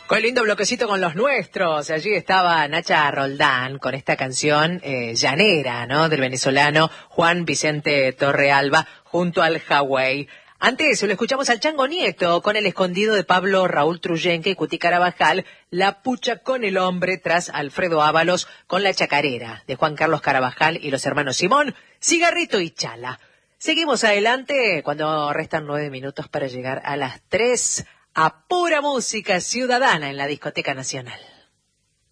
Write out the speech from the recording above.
Qué lindo bloquecito con los nuestros. Allí estaba Nacha Roldán con esta canción llanera, ¿no? Del venezolano Juan Vicente Torrealba junto al Hawái. Antes lo escuchamos al Chango Nieto con El Escondido de Pablo Raúl Truyenque y Cuti Carabajal, La Pucha con el Hombre tras Alfredo Ábalos con La Chacarera de Juan Carlos Carabajal y los hermanos Simón, Cigarrito y Chala. Seguimos adelante cuando restan 9 minutos para llegar a las 3 a pura música ciudadana en la Discoteca Nacional.